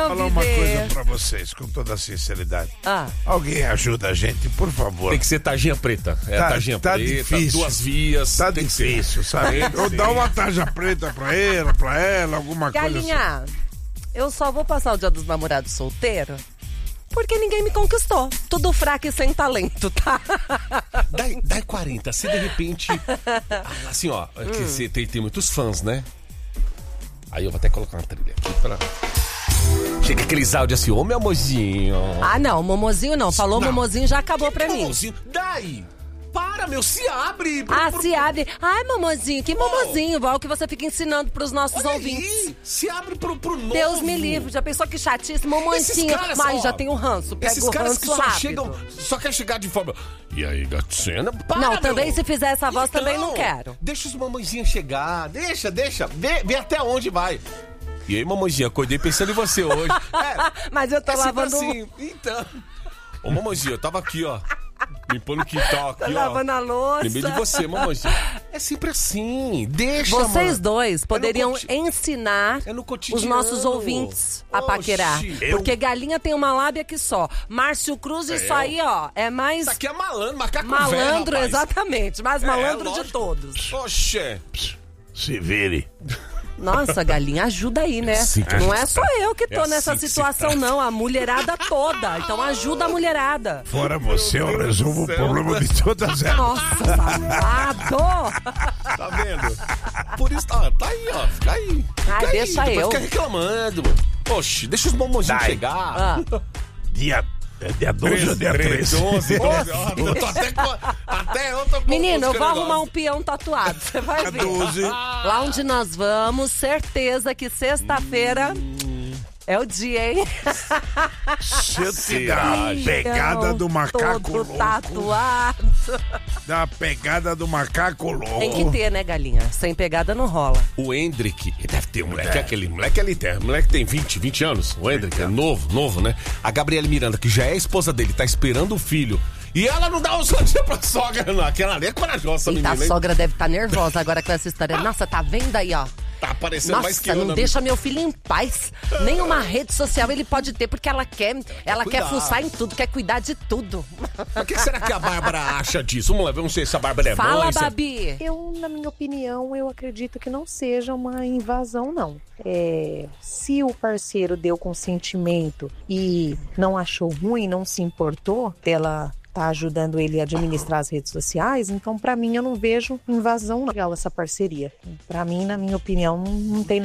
falar uma coisa pra vocês, com toda a sinceridade. Alguém ajuda a gente, por favor. Tem que ser tarjinha preta. Tarjinha preta, difícil. 2 vias. Tá difícil, sabe? Ou dá uma tarja preta pra ela, alguma coisa assim. Galinha, eu só vou passar o Dia dos Namorados solteiro porque ninguém me conquistou. Tudo fraco e sem talento, tá? Dá 40. Se de repente... Assim, ó, que você tem muitos fãs, né? Aí eu vou até colocar uma trilha aqui pra... Chega aqueles áudios assim, ô meu amorzinho. Não, momozinho não. Falou Não. momozinho, já acabou pra mim. Momozinho? Daí! Para, meu, se abre! Se abre. Ai, momozinho, que momozinho, igual que você fica ensinando pros nossos ouvintes. Aí, se abre pro novo. Deus me livre, já pensou que chatice, momozinho. Mas já tem um ranço, pega esses o caras ranço que só rápido. chegam, só quer chegar de forma... E aí, gatinha? Para, Não, meu. também se fizer essa voz, também não quero. Deixa os mamãezinhos chegar, deixa. Vê até onde vai. E aí, mamãezinha, acordei pensando em você hoje. Mas eu tô lavando... assim. Então... Ô, mamãezinha, eu tava aqui, ó. Limpando o quintal aqui, Tá lavando a louça. Lembrei de você, mamãezinha. É sempre assim. Deixa, Vocês mano. dois poderiam ensinar os nossos ouvintes a paquerar. Porque galinha tem uma lábia que só. Márcio Cruz, isso aí, ó, é mais... Isso aqui é malandro, macaco malandro, velho, exatamente. Mais malandro de todos. Oxê. Se vire. Nossa, galinha, ajuda aí, né? Não é só eu que tô nessa situação, não. A mulherada toda. Então ajuda a mulherada. Fora você, eu resolvo o problema de todas elas. Nossa, safado! Tá vendo? Por isso, tá aí, ó. Fica aí. Deixa aí, eu. Fica reclamando. Oxe, deixa os bombonzinhos chegar. Dia 12 ou dia 13? 12. Eu tô até eu tô com Menino, eu vou negócio. arrumar um peão tatuado, você vai ver. 12. Lá onde nós vamos, certeza que sexta-feira é o dia, hein? Se eu te der a pegada do macaco todo louco. tatuado. Da pegada do macaco louco. Tem que ter, né, galinha? Sem pegada não rola. O Hendrick, ele deve ter um moleque, aquele moleque ali, moleque tem 20 anos, o Hendrick é novo, né? A Gabriela Miranda, que já é a esposa dele, tá esperando o filho. E ela não dá um sorriso pra sogra, não. Aquela ali é corajosa, Eita, menina. a sogra deve estar nervosa agora com essa história. Nossa, tá vendo aí, ó? Tá aparecendo mais que eu. Nossa, não deixa meu filho em paz. Nenhuma rede social ele pode ter, porque ela quer fuçar em tudo, quer cuidar de tudo. O que será que a Bárbara acha disso? Vamos lá, vamos ver se a Bárbara é mãe. Fala, Babi. Eu, na minha opinião, eu acredito que não seja uma invasão, não. Se o parceiro deu consentimento e não achou ruim, não se importou dela tá ajudando ele a administrar as redes sociais, então pra mim eu não vejo invasão legal essa parceria. Pra mim, na minha opinião, não tem